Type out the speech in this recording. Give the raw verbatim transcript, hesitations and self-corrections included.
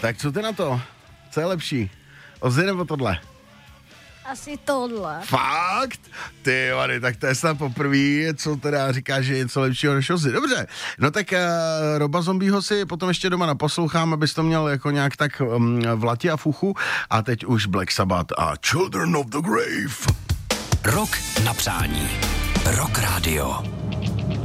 Tak co ty na to? Co je lepší? Ozzy nebo tohle? Asi tohle. Fakt? Ty vady, tak to je snad poprvé, co teda říká, že je něco lepšího než Ozzy. Dobře, no tak uh, Roba Zombieho si potom ještě doma naposlouchám, abys to měl jako nějak tak um, v lati a v uchu. A teď už Black Sabbath a Children of the Grave. Rock na přání. Rock Radio.